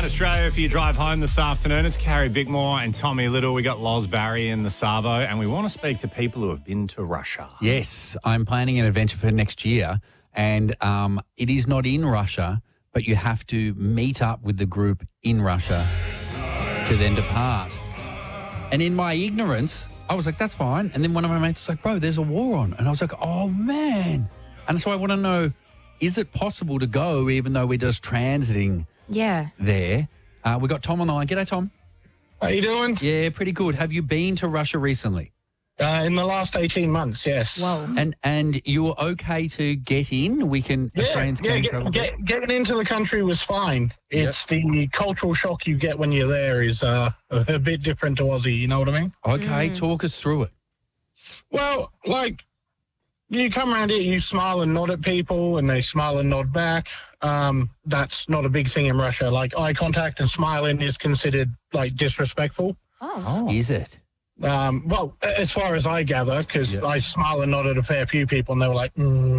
Australia for your drive home this afternoon. It's Carrie Bickmore and Tommy Little. We got Loz Barry in the Savo, and we want to speak to people who have been to Russia. Yes, I'm planning an adventure for next year, and it is not in Russia, but you have to meet up with the group in Russia to then depart. And in my ignorance, I was like, that's fine. And then one of my mates was like, bro, there's a war on. And I was like, oh, man. And so I want to know, is it possible to go even though we're just transiting there? We got Tom on the line. G'day, Tom. How you doing? Yeah, pretty good. Have you been to Russia recently? In the last 18 months, yes. Whoa. And you were okay to get in? Australians can travel? Getting into the country was fine. It's the cultural shock you get when you're there is a bit different to Aussie, you know what I mean? Okay, talk us through it. Well, like, you come around here, you smile and nod at people, and they smile and nod back. That's not a big thing in Russia. Like, eye contact and smiling is considered, like, disrespectful. Oh. Is it? Well, as far as I gather, because I smile and nod at a fair few people, and they were like,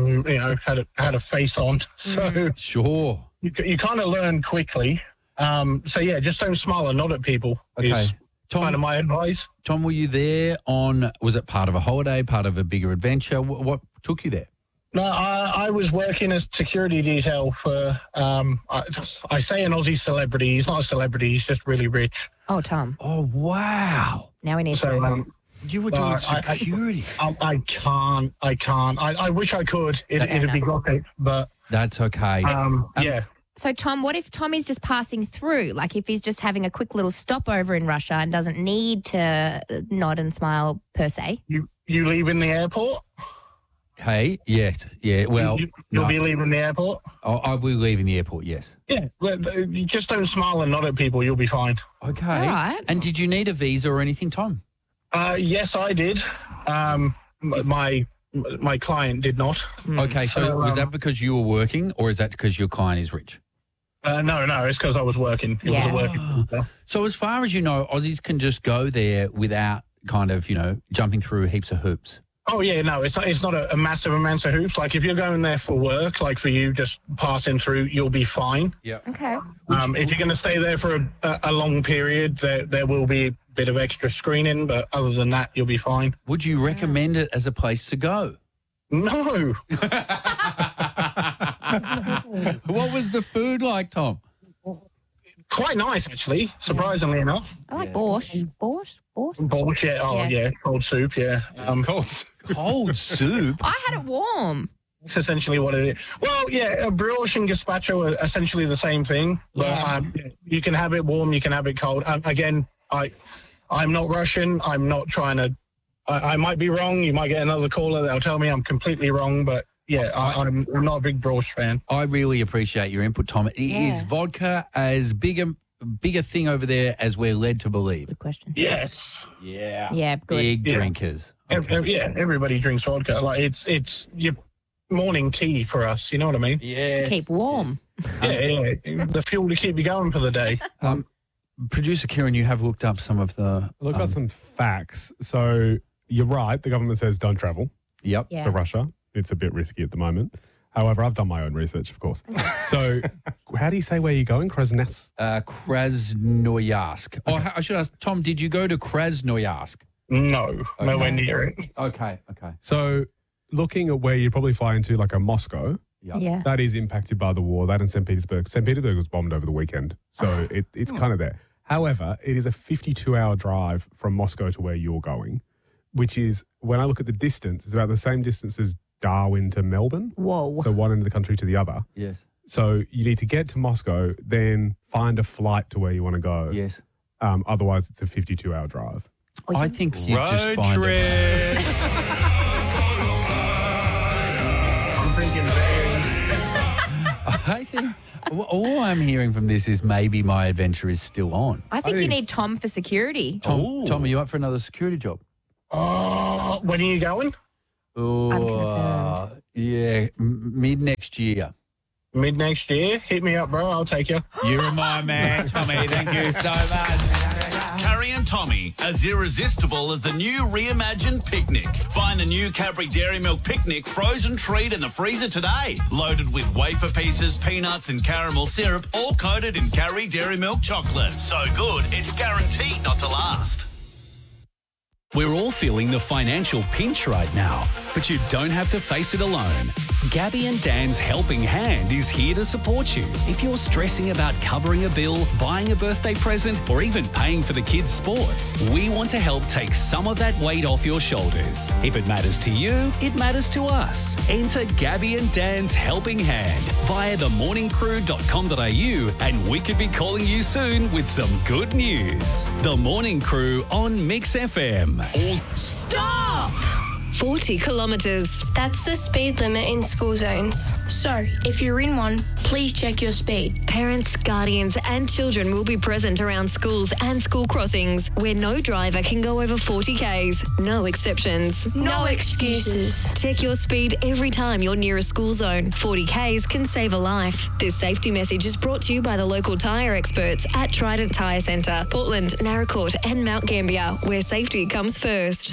had a face on. So Sure. you kind of learn quickly. So yeah, just don't smile and nod at people. Okay. Is Tom, kind of my advice. Tom, were you there was it part of a holiday, part of a bigger adventure? What took you there? No, I was working as security detail for, I say an Aussie celebrity. He's not a celebrity. He's just really rich. Oh, Tom. Oh, wow. Now we need to So know. You were doing security. I can't. I wish I could. It'd be great, but That's okay. yeah. So, Tom, what if Tommy's just passing through? Like if he's just having a quick little stopover in Russia and doesn't need to nod and smile per se? You leave in the airport? Hey, yes. Yeah, well, You'll no. be leaving the airport? I will leave in the airport, yes. Yeah. You just don't smile and nod at people. You'll be fine. Okay. All right. And did you need a visa or anything, Tom? Yes, I did. My client did not. Okay, so was that because you were working or is that because your client is rich? No, it's because I was working. It was a working visa. So as far as you know, Aussies can just go there without kind of, jumping through heaps of hoops. Oh, yeah, no, it's not a massive amount of hoops. Like, if you're going there for work, like for you just passing through, you'll be fine. Yeah. Okay. If you're going to stay there for a long period, there will be a bit of extra screening, but other than that, you'll be fine. Would you recommend it as a place to go? No. What was the food like, Tom? Quite nice, actually, surprisingly enough. I like borscht. Borscht? Bullshit. Oh, yeah, cold soup, yeah. Cold soup? I had it warm. That's essentially what it is. Well, yeah, brioche and gazpacho are essentially the same thing. Yeah. But you can have it warm, you can have it cold. Again, I'm not Russian. I'm not trying to... I might be wrong. You might get another caller that'll tell me I'm completely wrong. But, yeah, I'm not a big brioche fan. I really appreciate your input, Tom. Is vodka as big a thing over there as we're led to believe? Good question. Yes. Yeah. Yeah, good. Big drinkers. Okay. Everybody drinks vodka. Like, it's your morning tea for us. You know what I mean? Yeah. To keep warm. Yeah. The fuel to keep you going for the day. Producer Kieran, you have looked up some of the... Looked at some facts. So you're right. The government says don't travel Yep. Yeah. to Russia. It's a bit risky at the moment. However, I've done my own research, of course. So how do you say where you're going? Krasnoyarsk. I should ask, Tom, did you go to Krasnoyarsk? No, nowhere near it. Okay. So looking at where you'd probably fly into, like a Moscow, Yep. Yeah. that is impacted by the war. That and St. Petersburg. St. Petersburg was bombed over the weekend. So it's kind of there. However, it is a 52-hour drive from Moscow to where you're going, which is, when I look at the distance, it's about the same distance as Darwin to Melbourne. Whoa. So one end of the country to the other. Yes. So you need to get to Moscow, then find a flight to where you want to go. Yes. Otherwise, it's a 52-hour drive. I think you just Road find trip. I'm thinking I think all I'm hearing from this is maybe my adventure is still on. I think you need Tom for security. Tom, are you up for another security job? when are you going? Oh, Unconfirmed. yeah, mid next year. Mid next year? Hit me up, bro. I'll take you. You're my man, Tommy. Thank you so much. Carrie and Tommy, as irresistible as the new reimagined picnic. Find the new Cadbury Dairy Milk Picnic frozen treat in the freezer today. Loaded with wafer pieces, peanuts and caramel syrup, all coated in Cadbury Dairy Milk chocolate. So good, it's guaranteed not to last. We're all feeling the financial pinch right now, but you don't have to face it alone. Gabby and Dan's Helping Hand is here to support you. If you're stressing about covering a bill, buying a birthday present, or even paying for the kids' sports, we want to help take some of that weight off your shoulders. If it matters to you, it matters to us. Enter Gabby and Dan's Helping Hand via themorningcrew.com.au and we could be calling you soon with some good news. The Morning Crew on Mix FM. Stop! 40 kilometres. That's the speed limit in school zones. So, if you're in one, please check your speed. Parents, guardians and children will be present around schools and school crossings where no driver can go over 40 Ks. No exceptions. No excuses. Check your speed every time you're near a school zone. 40 Ks can save a life. This safety message is brought to you by the local tyre experts at Trident Tyre Centre, Portland, Naracoorte and Mount Gambier, where safety comes first.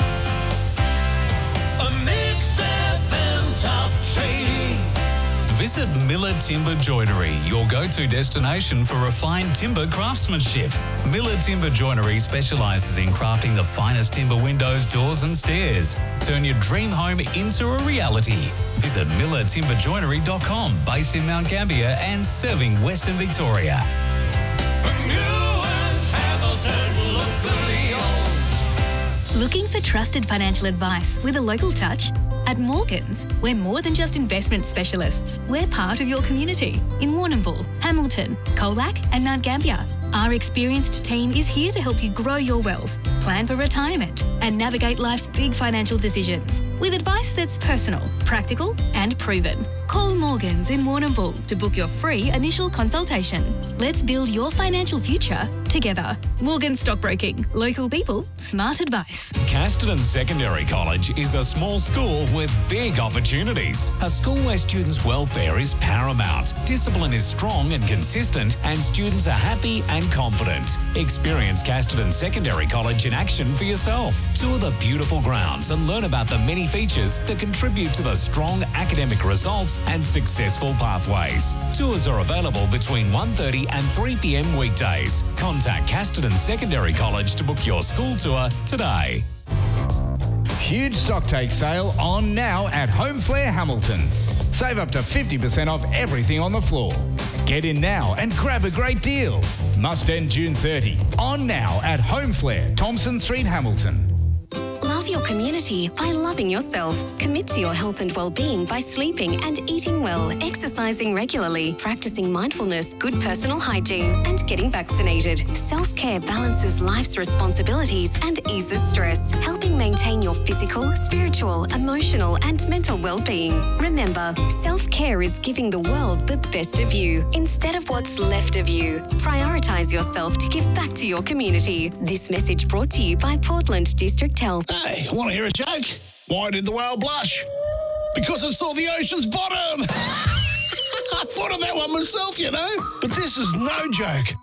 A Mix FM top trading. Visit Miller Timber Joinery, your go-to destination for refined timber craftsmanship. Miller Timber Joinery specialises in crafting the finest timber windows, doors and stairs. Turn your dream home into a reality. Visit millertimberjoinery.com, based in Mount Gambier and serving Western Victoria. Looking for trusted financial advice with a local touch? At Morgans, we're more than just investment specialists. We're part of your community in Warrnambool, Hamilton, Colac and Mount Gambier. Our experienced team is here to help you grow your wealth, plan for retirement and navigate life's big financial decisions with advice that's personal, practical and proven. Call Morgans in Warrnambool to book your free initial consultation. Let's build your financial future together. Morgans Stockbroking. Local people, smart advice. Casterton Secondary College is a small school with big opportunities. A school where students' welfare is paramount, discipline is strong and consistent, and students are happy and confident. Experience Casterton Secondary College in action for yourself. Tour the beautiful grounds and learn about the many features that contribute to the strong academic results and successful pathways. Tours are available between 1:30 and 3 p.m. weekdays. Contact Casterton Secondary College to book your school tour today. Huge stock take sale on now at Home Flair Hamilton. Save up to 50% off everything on the floor. Get in now and grab a great deal. Must end June 30. On now at Home Flair, Thompson Street, Hamilton. Love your community by loving yourself. Commit to your health and well-being by sleeping and eating well, exercising regularly, practicing mindfulness, good personal hygiene, and getting vaccinated. Self-care balances life's responsibilities and eases stress, helping maintain your physical, spiritual, emotional, and mental well-being. Remember, self-care is giving the world the best of you instead of what's left of you. Prioritise yourself to give back to your community. This message brought to you by Portland District Health. Hey, want to hear a joke? Why did the whale blush? Because it saw the ocean's bottom. I thought of that one myself, you know. But this is no joke.